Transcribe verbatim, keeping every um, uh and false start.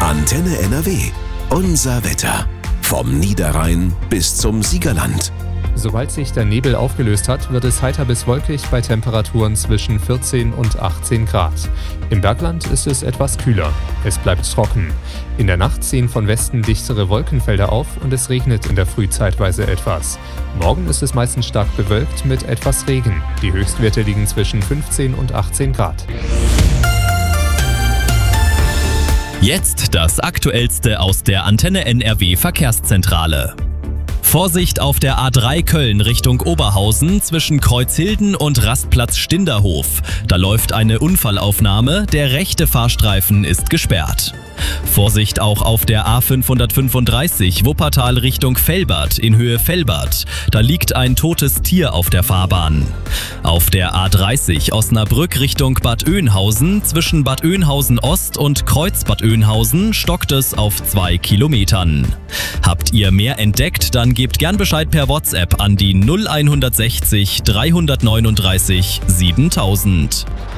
Antenne N R W. Unser Wetter. Vom Niederrhein bis zum Siegerland. Sobald sich der Nebel aufgelöst hat, wird es heiter bis wolkig bei Temperaturen zwischen vierzehn und achtzehn Grad. Im Bergland ist es etwas kühler. Es bleibt trocken. In der Nacht ziehen von Westen dichtere Wolkenfelder auf und es regnet in der Früh zeitweise etwas. Morgen ist es meistens stark bewölkt mit etwas Regen. Die Höchstwerte liegen zwischen fünfzehn und achtzehn Grad. Jetzt das Aktuellste aus der Antenne N R W Verkehrszentrale. Vorsicht auf der A drei Köln Richtung Oberhausen zwischen Kreuzhilden und Rastplatz Stinderhof. Da läuft eine Unfallaufnahme, der rechte Fahrstreifen ist gesperrt. Vorsicht auch auf der A fünfhundertfünfunddreißig Wuppertal Richtung Velbert in Höhe Velbert. Da liegt ein totes Tier auf der Fahrbahn. Auf der A dreißig Osnabrück Richtung Bad Oeynhausen zwischen Bad Oeynhausen Ost und Kreuz Bad Oeynhausen stockt es auf zwei Kilometern. Habt ihr mehr entdeckt, dann gebt gern Bescheid per WhatsApp an die null eins sechzig dreihundertneununddreißig siebentausend.